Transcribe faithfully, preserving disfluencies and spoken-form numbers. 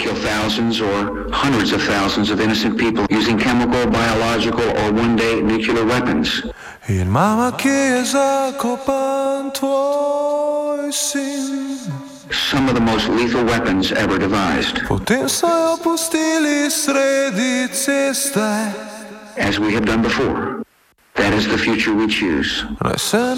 kill thousands or hundreds of thousands of innocent people using chemical, biological, or one day nuclear weapons. In mama, kje je zakopan tvoj sin? Some of the most lethal weapons ever devised. Potem so jo pustili sredi ceste. As we have done before. That is the future we choose.